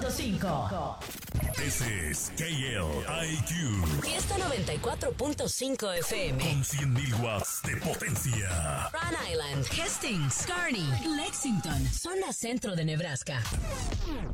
94.5. This is KLIQ. Fiesta 94.5 FM. Con 100.000 watts de potencia. Rhode Island, Hastings, Kearney, Lexington, zona centro de Nebraska.